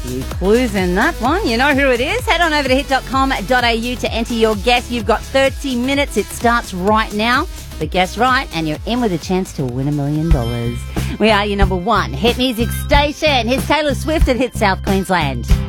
few clues in that one. You know who it is. Head on over to hit.com.au to enter your guess. You've got 30 minutes. It starts right now. But guess right, and you're in with a chance to win $1 million. We are your number one hit music station. Here's Taylor Swift at Hit South Queensland.